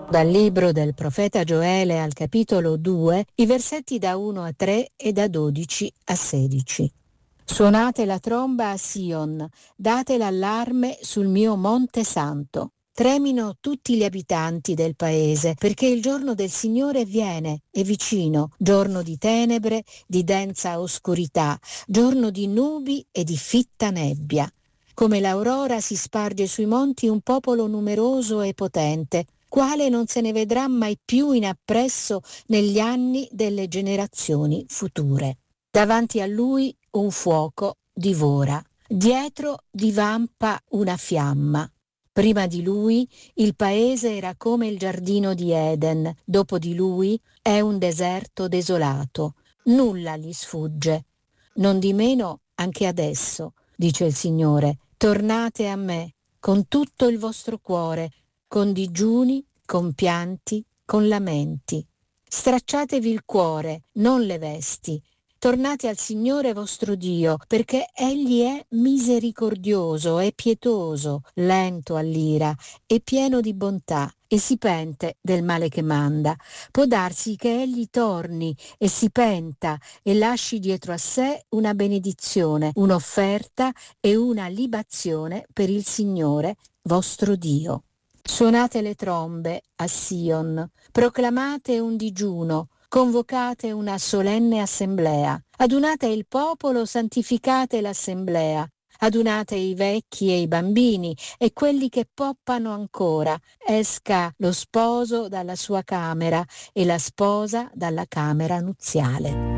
Dal libro del profeta Gioele al capitolo 2, i versetti da 1 a 3 e da 12 a 16. Suonate la tromba a Sion, date l'allarme sul mio monte santo. Tremino tutti gli abitanti del paese, perché il giorno del Signore viene, è vicino, giorno di tenebre, di densa oscurità, giorno di nubi e di fitta nebbia. Come l'aurora si sparge sui monti un popolo numeroso e potente, quale non se ne vedrà mai più in appresso negli anni delle generazioni future. Davanti a lui un fuoco divora, dietro divampa una fiamma. Prima di lui il paese era come il giardino di Eden, dopo di lui è un deserto desolato, nulla gli sfugge. Non di meno anche adesso, dice il Signore, tornate a me con tutto il vostro cuore, con digiuni, con pianti, con lamenti. Stracciatevi il cuore, non le vesti. Tornate al Signore vostro Dio, perché Egli è misericordioso e pietoso, lento all'ira e pieno di bontà, e si pente del male che manda. Può darsi che Egli torni e si penta e lasci dietro a sé una benedizione, un'offerta e una libazione per il Signore vostro Dio. Suonate le trombe a Sion, proclamate un digiuno, convocate una solenne assemblea, adunate il popolo, santificate l'assemblea, adunate i vecchi e i bambini e quelli che poppano ancora. Esca lo sposo dalla sua camera e la sposa dalla camera nuziale.